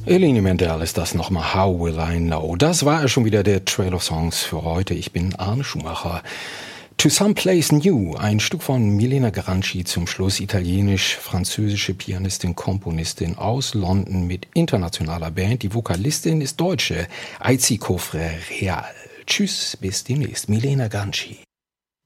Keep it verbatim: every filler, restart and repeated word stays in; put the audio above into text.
Eline Mendel ist das nochmal, How Will I Know? Das war ja schon wieder der Trail of Songs für heute. Ich bin Arne Schumacher. To Someplace New, ein Stück von Milena Garanci zum Schluss, italienisch-französische Pianistin, Komponistin aus London mit internationaler Band. Die Vokalistin ist Deutsche, Aizzi Cofre Real. Tschüss, bis demnächst. Milena Garanci.